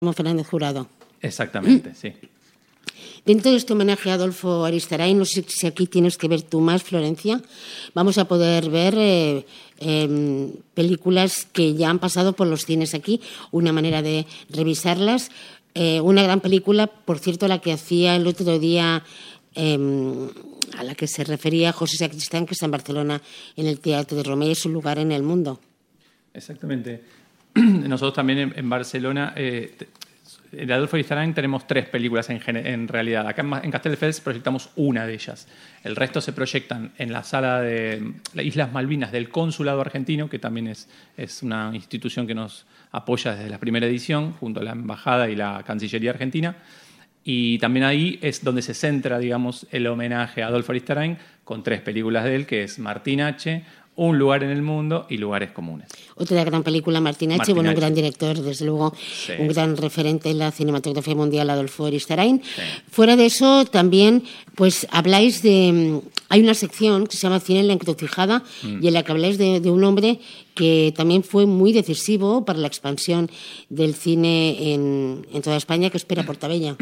Fernández Jurado. Exactamente, sí. Dentro de este homenaje a Adolfo Aristarain, no sé si aquí tienes que ver tú más, Florencia, vamos a poder ver películas que ya han pasado por los cines aquí, una manera de revisarlas. Una gran película, por cierto, la que hacía el otro día, a la que se refería José Sacristán, que está en Barcelona, en el Teatro de Romea, es un lugar en el mundo. Exactamente. Nosotros también en Barcelona, en Adolfo Aristarain tenemos 3 películas en realidad. Acá en Castelldefels proyectamos una de ellas. El resto se proyectan en la sala de las Islas Malvinas del Consulado Argentino, que también es una institución que nos apoya desde la primera edición, junto a la Embajada y la Cancillería Argentina. Y también ahí es donde se centra, digamos, el homenaje a Adolfo Aristarain con 3 películas de él, que es Martín H., Un lugar en el mundo y Lugares comunes. Otra gran película, Martín H., un gran director, desde luego, sí. Un gran referente en la cinematografía mundial, Adolfo Aristarain. Sí. Fuera de eso, también, pues habláis de... Hay una sección que se llama Cine en la encrucijada y en la que habláis de un hombre que también fue muy decisivo para la expansión del cine en toda España, que es Pere Portabella.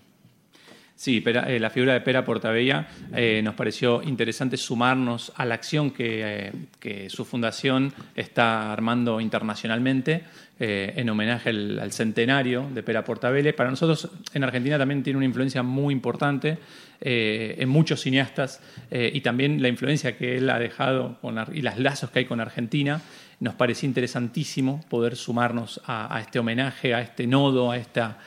Sí, la figura de Pere Portabella nos pareció interesante sumarnos a la acción que su fundación está armando internacionalmente en homenaje al centenario de Pere Portabella. Para nosotros en Argentina también tiene una influencia muy importante en muchos cineastas y también la influencia que él ha dejado y los lazos que hay con Argentina. Nos parecía interesantísimo poder sumarnos a este homenaje, a este nodo, a esta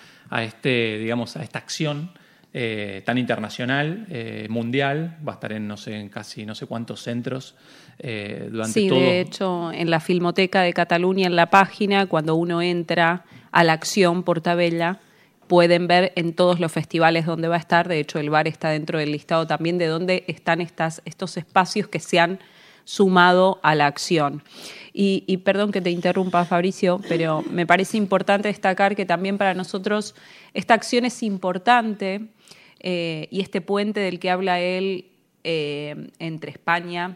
acción tan internacional, mundial, va a estar en casi no sé cuántos centros durante todo. Sí, de hecho, en la Filmoteca de Cataluña, en la página, cuando uno entra a la acción Portabella, pueden ver en todos los festivales donde va a estar. De hecho, el bar está dentro del listado también de dónde están estos espacios que se han sumado a la acción. Y perdón que te interrumpa, Fabricio, pero me parece importante destacar que también para nosotros esta acción es importante y este puente del que habla él entre España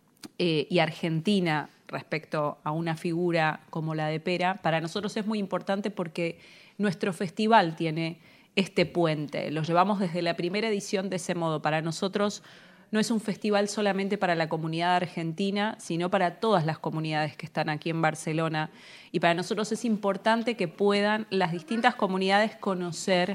y Argentina respecto a una figura como la de Pere, para nosotros es muy importante porque nuestro festival tiene este puente. Lo llevamos desde la primera edición de ese modo. Para nosotros no es un festival solamente para la comunidad argentina, sino para todas las comunidades que están aquí en Barcelona. Y para nosotros es importante que puedan las distintas comunidades conocer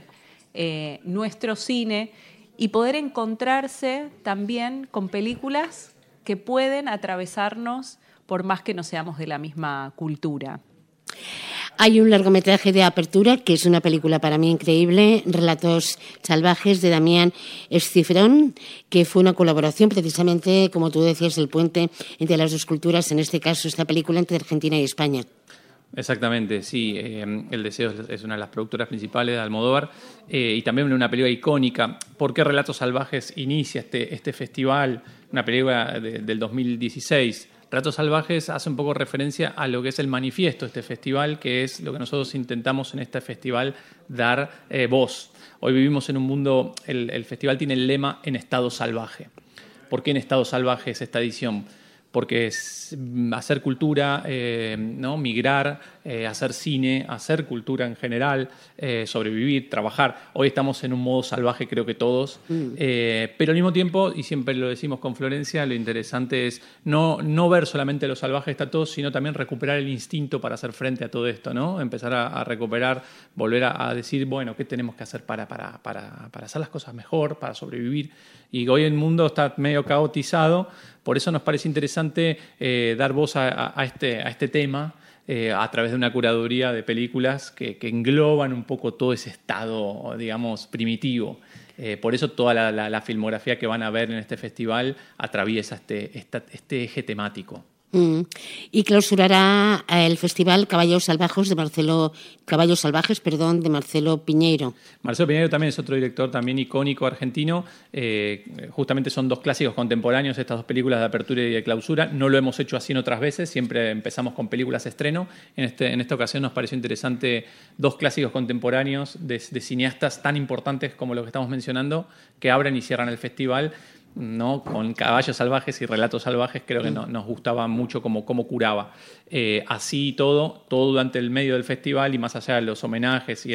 nuestro cine y poder encontrarse también con películas que pueden atravesarnos por más que no seamos de la misma cultura. Hay un largometraje de Apertura, que es una película para mí increíble, Relatos salvajes, de Damián Escifrón, que fue una colaboración precisamente, como tú decías, el puente entre las dos culturas, en este caso esta película entre Argentina y España. Exactamente, sí. El Deseo es una de las productoras principales de Almodóvar y también una película icónica. ¿Por qué Relatos salvajes inicia este festival? Una película del 2016. Relatos salvajes hace un poco referencia a lo que es el manifiesto de este festival, que es lo que nosotros intentamos en este festival dar voz. Hoy vivimos en un mundo, el festival tiene el lema en estado salvaje. ¿Por qué en estado salvaje es esta edición? Porque es hacer cultura, ¿no? Migrar, hacer cine, hacer cultura en general, sobrevivir, trabajar. Hoy estamos en un modo salvaje, creo que todos, pero al mismo tiempo, y siempre lo decimos con Florencia, lo interesante es no ver solamente lo salvaje está todo, sino también recuperar el instinto para hacer frente a todo esto, ¿no? Empezar a recuperar, volver a decir, bueno, ¿qué tenemos que hacer para hacer las cosas mejor, para sobrevivir? Y hoy el mundo está medio caotizado, por eso nos parece interesante dar voz a este tema a través de una curaduría de películas que engloban un poco todo ese estado, digamos, primitivo. Por eso toda la filmografía que van a ver en este festival atraviesa este eje temático. Y clausurará el festival Caballos Salvajes de Marcelo Piñeiro. Marcelo Piñeiro también es otro director también icónico argentino. Justamente son 2 clásicos contemporáneos, estas 2 películas de apertura y de clausura. No lo hemos hecho así en otras veces, siempre empezamos con películas estreno. En esta ocasión nos pareció interesante 2 clásicos contemporáneos de cineastas tan importantes como los que estamos mencionando, que abren y cierran el festival. ¿no? Con caballos salvajes y relatos salvajes, creo que nos gustaba mucho cómo curaba. Así todo durante el medio del festival y más allá de los homenajes y